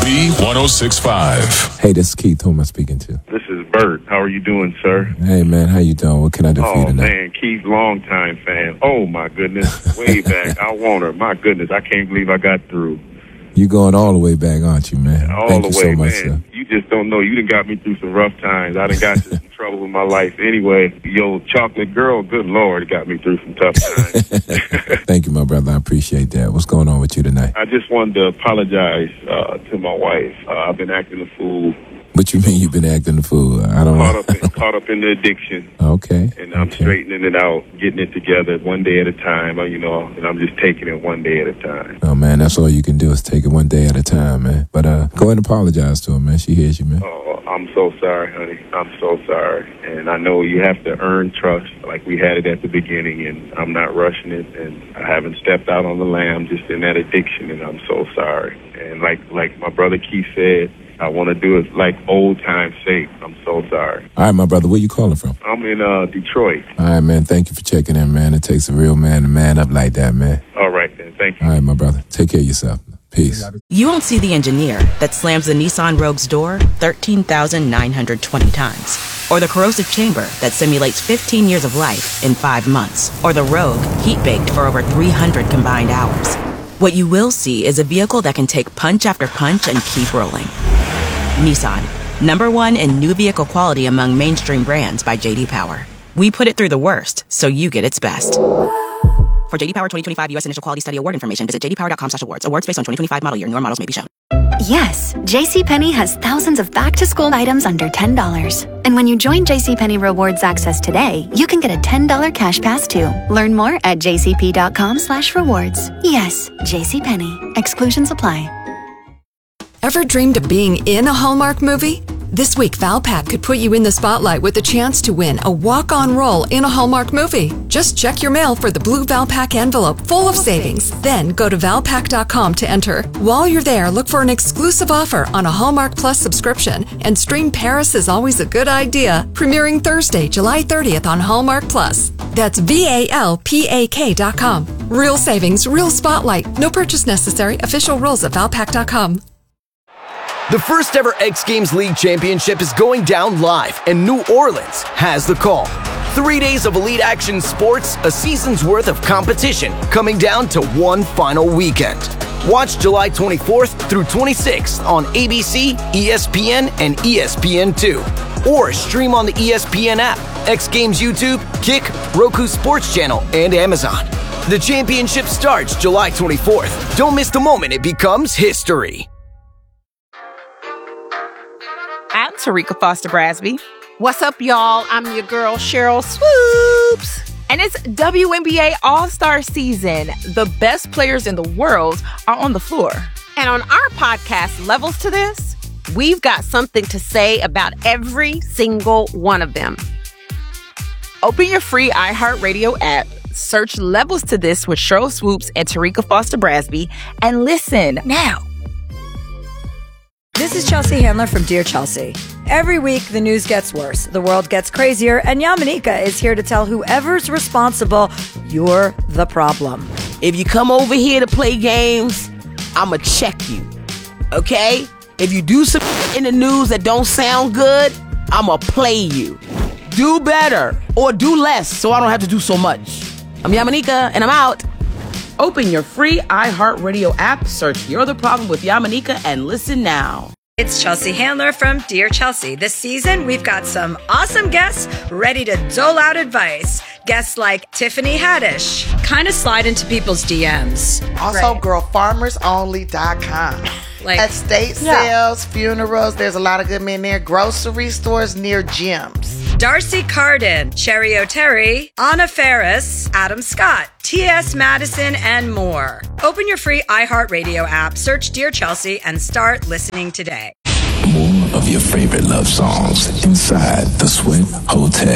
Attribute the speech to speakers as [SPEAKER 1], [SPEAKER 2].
[SPEAKER 1] Z1065.
[SPEAKER 2] Hey, this is Keith. Who am I speaking to?
[SPEAKER 3] This is Bert. How are you doing, sir?
[SPEAKER 2] Hey, man. How you doing? What can I do for you tonight?
[SPEAKER 3] Oh, man. Keith, long-time fan. Oh, my goodness. Way back. I want her. My goodness. I can't believe I got through.
[SPEAKER 2] You going all the way back, aren't you, man?
[SPEAKER 3] Thank you so much, sir. You just don't know. You done got me through some rough times. I done got into some trouble in my life. Anyway, yo, chocolate girl, good Lord, it got me through some tough times.
[SPEAKER 2] Thank you, my brother. I appreciate that. What's going on with you tonight?
[SPEAKER 3] I just wanted to apologize to my wife. I've been acting a fool.
[SPEAKER 2] What you mean you've been acting the fool? I don't know.
[SPEAKER 3] Caught up in the addiction.
[SPEAKER 2] Okay.
[SPEAKER 3] And I'm straightening it out, getting it together one day at a time, and I'm just taking it one day at a time.
[SPEAKER 2] Oh, man, that's all you can do is take it one day at a time, man. But go ahead and apologize to her, man. She hears you, man.
[SPEAKER 3] Oh, I'm so sorry, honey. I'm so sorry. And I know you have to earn trust like we had it at the beginning, and I'm not rushing it, and I haven't stepped out on the lamb just in that addiction, and I'm so sorry. And like my brother Keith said, I want to do it like old time's sake. I'm so sorry.
[SPEAKER 2] All right, my brother. Where you calling from?
[SPEAKER 3] I'm in Detroit.
[SPEAKER 2] All right, man. Thank you for checking in, man. It takes a real man to man up like that, man.
[SPEAKER 3] All right, then. Thank you.
[SPEAKER 2] All right, my brother. Take care of yourself. Peace.
[SPEAKER 4] You won't see the engineer that slams the Nissan Rogue's door 13,920 times. Or the corrosive chamber that simulates 15 years of life in 5 months. Or the Rogue heat-baked for over 300 combined hours. What you will see is a vehicle that can take punch after punch and keep rolling. Nissan, #1 in new vehicle quality among mainstream brands by J.D. Power. We put it through the worst, so you get its best. For J.D. Power 2025 U.S. Initial Quality Study Award information, visit jdpower.com/awards. Awards based on 2025 model year. Newer models may be shown.
[SPEAKER 5] Yes, JCPenney has thousands of back-to-school items under $10. And when you join JCPenney Rewards Access today, you can get a $10 cash pass too. Learn more at jcp.com/rewards. Yes, JCPenney. Exclusions apply.
[SPEAKER 6] Ever dreamed of being in a Hallmark movie? This week, Valpak could put you in the spotlight with a chance to win a walk-on role in a Hallmark movie. Just check your mail for the blue Valpak envelope full of savings. Then go to valpak.com to enter. While you're there, look for an exclusive offer on a Hallmark Plus subscription and stream Paris is Always a Good Idea, premiering Thursday, July 30th on Hallmark Plus. That's VALPAK.com. Real savings, real spotlight. No purchase necessary. Official rules at valpak.com.
[SPEAKER 7] The first ever X Games League Championship is going down live, and New Orleans has the call. 3 days of elite action sports, a season's worth of competition, coming down to one final weekend. Watch July 24th through 26th on ABC, ESPN, and ESPN2. Or stream on the ESPN app, X Games YouTube, Kick, Roku Sports Channel, and Amazon. The championship starts July 24th. Don't miss the moment it becomes history.
[SPEAKER 8] I'm Tarika Foster Brasby. What's up, y'all? I'm your girl, Cheryl Swoops. And it's WNBA All-Star season. The best players in the world are on the floor.
[SPEAKER 9] And on our podcast, Levels to This, we've got something to say about every single one of them.
[SPEAKER 8] Open your free iHeartRadio app, search Levels to This with Cheryl Swoops and Tarika Foster Brasby, and listen now.
[SPEAKER 10] This is Chelsea Handler from Dear Chelsea. Every week, the news gets worse, the world gets crazier, and Yamanika is here to tell whoever's responsible, you're the problem.
[SPEAKER 11] If you come over here to play games, I'ma check you, okay? If you do some in the news that don't sound good, I'ma play you. Do better, or do less, so I don't have to do so much. I'm Yamanika, and I'm out. Open your free iHeartRadio app, search You're the Problem with Yamanika, and listen now.
[SPEAKER 10] It's Chelsea Handler from Dear Chelsea. This season, we've got some awesome guests ready to dole out advice. Guests like Tiffany Haddish, kind of slide into people's DMs.
[SPEAKER 12] Also, girlfarmersonly.com.
[SPEAKER 10] Like
[SPEAKER 12] estate sales, funerals, there's a lot of good men there. Grocery stores near gyms.
[SPEAKER 10] Darcy Carden, Cherry O'Terry, Anna Ferris, Adam Scott, T.S. Madison, and more. Open your free iHeartRadio app, search Dear Chelsea, and start listening today.
[SPEAKER 1] More of your favorite love songs inside the Sweat Hotel.